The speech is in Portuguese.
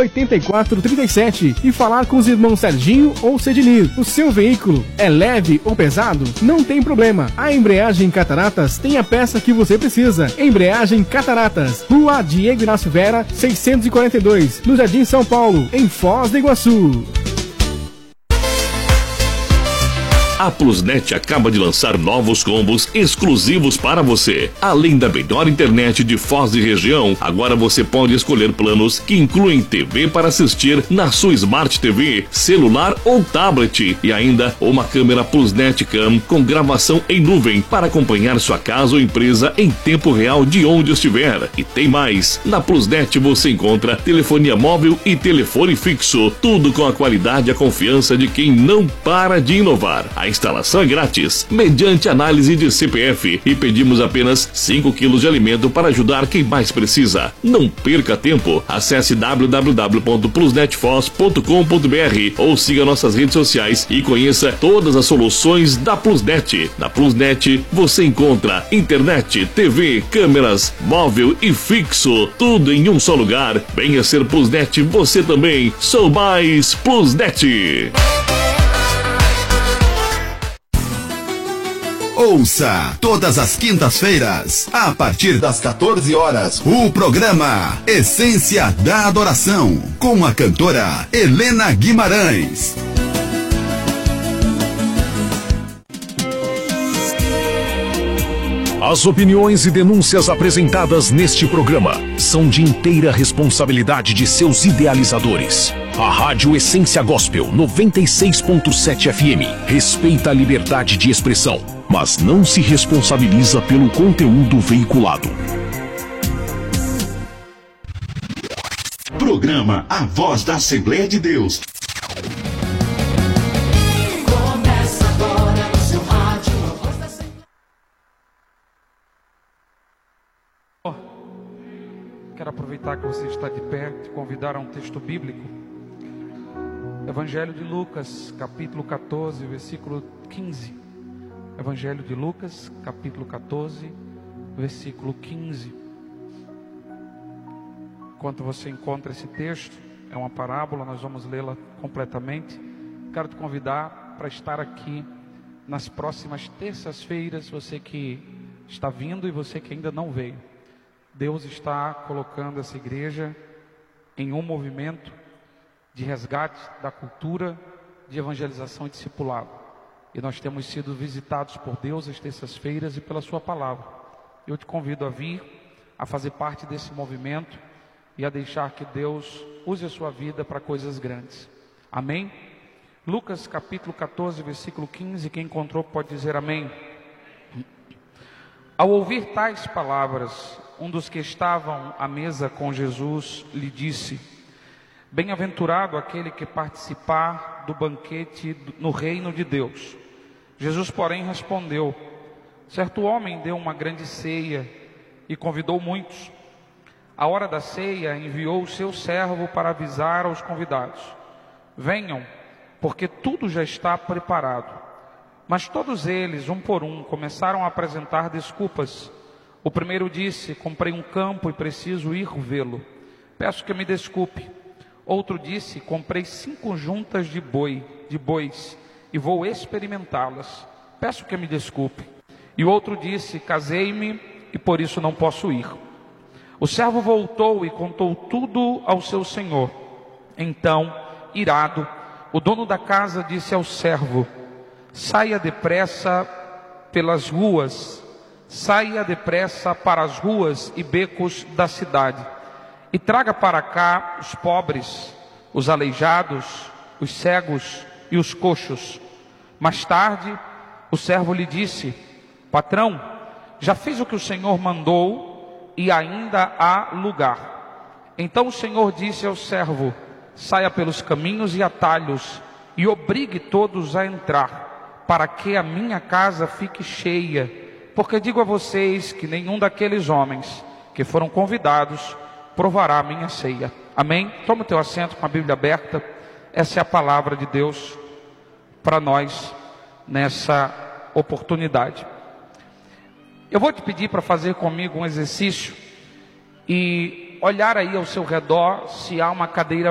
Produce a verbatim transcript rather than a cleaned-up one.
oitenta e quatro trinta e sete e falar com os irmãos Serginho ou Cedinir. O seu veículo é leve ou pesado? Não tem problema. A Embreagem Cataratas tem a peça que você precisa. Embreagem Cataratas, Rua Diego Inácio Vera, seiscentos e quarenta e dois, no Jardim São Paulo, em Foz do Iguaçu. A Plusnet acaba de lançar novos combos exclusivos para você. Além da melhor internet de Foz e região, agora você pode escolher planos que incluem T V para assistir na sua Smart T V, celular ou tablet e ainda uma câmera Plusnet Cam com gravação em nuvem para acompanhar sua casa ou empresa em tempo real de onde estiver. E tem mais! Na Plusnet você encontra telefonia móvel e telefone fixo, tudo com a qualidade e a confiança de quem não para de inovar. A instalação é grátis, mediante análise de C P F, e pedimos apenas cinco quilos de alimento para ajudar quem mais precisa. Não perca tempo, acesse w w w ponto plusnetfoz ponto com ponto b r ou siga nossas redes sociais e conheça todas as soluções da Plusnet. Na Plusnet você encontra internet, T V, câmeras, móvel e fixo, tudo em um só lugar. Venha ser Plusnet você também. Sou mais Plusnet. Ouça todas as quintas-feiras, a partir das quatorze horas, o programa Essência da Adoração, com a cantora Helena Guimarães. As opiniões e denúncias apresentadas neste programa são de inteira responsabilidade de seus idealizadores. A Rádio Essência Gospel noventa e seis ponto sete F M respeita a liberdade de expressão, mas não se responsabiliza pelo conteúdo veiculado. Programa A Voz da Assembleia de Deus. Começa agora no seu rádio, A Voz da Assembleia. Quero aproveitar que você está de pé, te convidar a um texto bíblico. Evangelho de Lucas, capítulo quatorze, versículo quinze. Evangelho de Lucas, capítulo quatorze, versículo quinze. Enquanto você encontra esse texto, é uma parábola, nós vamos lê-la completamente. Quero te convidar para estar aqui nas próximas terças-feiras, você que está vindo e você que ainda não veio. Deus está colocando essa igreja em um movimento de resgate da cultura de evangelização e discipulado. E nós temos sido visitados por Deus às terças-feiras e pela sua palavra. Eu te convido a vir, a fazer parte desse movimento e a deixar que Deus use a sua vida para coisas grandes. Amém? Lucas capítulo quatorze, versículo quinze, quem encontrou pode dizer amém. Ao ouvir tais palavras, um dos que estavam à mesa com Jesus lhe disse: bem-aventurado aquele que participar do banquete no reino de Deus. Jesus, porém, respondeu: certo homem deu uma grande ceia e convidou muitos. À hora da ceia, enviou o seu servo para avisar aos convidados: venham, porque tudo já está preparado. Mas todos eles, um por um, começaram a apresentar desculpas. O primeiro disse: comprei um campo e preciso ir vê-lo. Peço que me desculpe. Outro disse: comprei cinco juntas de boi, de bois, e vou experimentá-las. Peço que me desculpe. E o outro disse: casei-me e por isso não posso ir. O servo voltou e contou tudo ao seu senhor. Então, irado, o dono da casa disse ao servo: saia depressa pelas ruas, saia depressa para as ruas e becos da cidade, e traga para cá os pobres, os aleijados, os cegos e os coxos. Mais tarde, o servo lhe disse: patrão, já fiz o que o senhor mandou e ainda há lugar. Então o senhor disse ao servo: saia pelos caminhos e atalhos e obrigue todos a entrar, para que a minha casa fique cheia, porque digo a vocês que nenhum daqueles homens que foram convidados provará a minha ceia. Amém? Toma o teu assento com a Bíblia aberta. Essa é a palavra de Deus para nós nessa oportunidade. Eu vou te pedir para fazer comigo um exercício e olhar aí ao seu redor se há uma cadeira